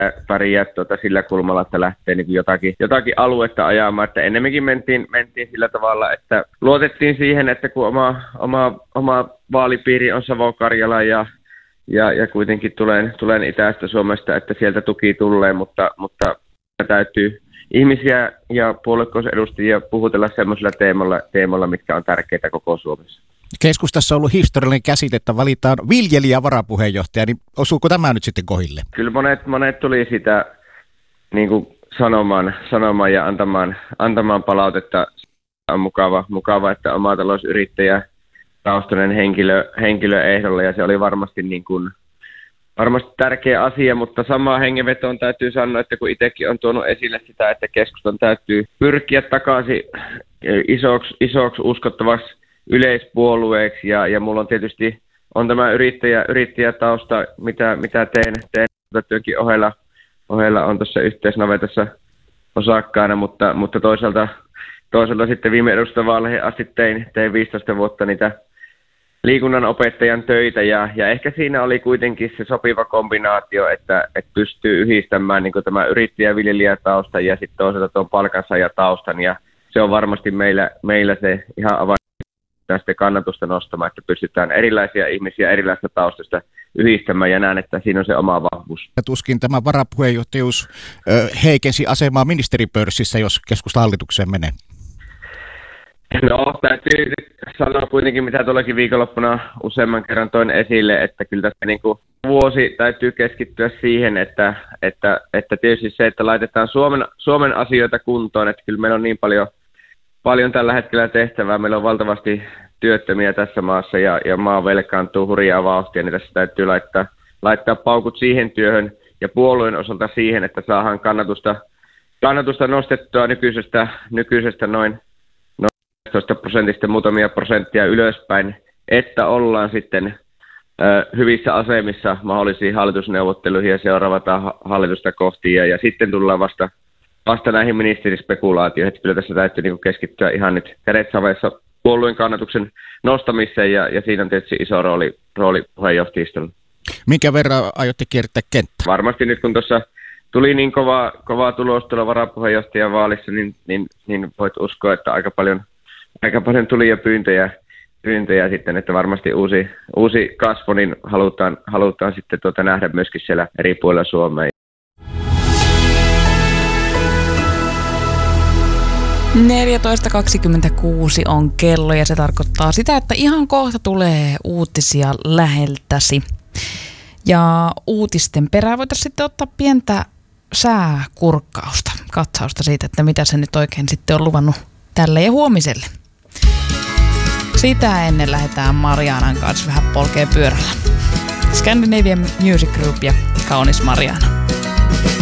pärjää sillä kulmalla, että lähtee niin jotakin aluetta ajamaan. Että ennemminkin mentiin sillä tavalla, että luotettiin siihen, että kun oma vaalipiiri on Savo-Karjala ja kuitenkin tulen Itäistä Suomesta, että sieltä tuki tulee, mutta täytyy ihmisiä ja puoluekokousedustajia puhutella sellaisilla teemoilla, mitkä on tärkeitä koko Suomessa. Keskustassa on ollut historiallinen käsite, että valitaan viljelijä varapuheenjohtaja, niin osuuko tämä nyt sitten kohdille? Kyllä monet tuli sitä niin kuin sanomaan ja antamaan palautetta. On mukava, että oma talousyrittäjä taustainen henkilö ehdolla, ja se oli varmasti tärkeä asia, mutta samaa hengenvetoon täytyy sanoa, että kun itsekin on tuonut esille sitä, että keskustan täytyy pyrkiä takaisin isoksi uskottavaksi yleispuolueeksi, ja mulla on tietysti tämä yrittäjätausta, mitä teen työnkin ohella on tuossa yhteisnavetassa osakkaana, mutta toisaalta sitten viime eduskuntavaaleihin asti tein 15 vuotta niitä liikunnan opettajan töitä, ja ehkä siinä oli kuitenkin se sopiva kombinaatio, että pystyy yhdistämään niin kuin tämä yrittäjäviljelijätaustan ja sitten toisaalta tuon palkansaajataustan, ja se on varmasti meillä se ihan avain tästä kannatusta nostamaan, että pystytään erilaisia ihmisiä erilaisista taustasta yhdistämään, ja näen, että siinä on se oma vahvuus. Tuskin tämä varapuheenjohtajuus heikensi asemaa ministeripörssissä, jos keskusta hallitukseen menee. No, täytyy sanoa kuitenkin, mitä tuollakin viikonloppuna useamman kerran toin esille, että kyllä tässä niin kuin vuosi täytyy keskittyä siihen, että tietysti se, että laitetaan Suomen asioita kuntoon, että kyllä meillä on niin paljon tällä hetkellä tehtävää, meillä on valtavasti työttömiä tässä maassa ja maa velkaantuu hurjaa vauhtia, niin tässä täytyy laittaa paukut siihen työhön ja puolueen osalta siihen, että saadaan kannatusta nostettua nykyisestä noin 15% muutamia prosenttia ylöspäin, että ollaan sitten hyvissä asemissa mahdollisiin hallitusneuvotteluihin ja seuraavataan hallitusta kohti, ja sitten tullaan vasta näihin ministerispekulaatioihin, että kyllä tässä täytyy niin kuin keskittyä ihan nyt kädet savessa puolueen kannatuksen nostamiseen, ja siinä on tietysti iso rooli puheenjohtajistolla. Minkä verran aiotte kiertää kenttää? Varmasti nyt kun tuossa tuli niin kova tulos tuolla varapuheenjohtajan vaalissa, niin voit uskoa, että aika paljon tuli jo pyyntöjä sitten, että varmasti uusi kasvo, niin halutaan sitten nähdä myöskin siellä eri puolilla Suomea. 14.26 on kello, ja se tarkoittaa sitä, että ihan kohta tulee uutisia läheltäsi. Ja uutisten perään voitaisiin sitten ottaa pientä sääkurkkausta, katsausta siitä, että mitä se nyt oikein sitten on luvannut tälle ja huomiselle. Sitä ennen lähdetään Marianan kanssa vähän polkeen pyörällä. Scandinavian Music Group ja Kaunis Mariana.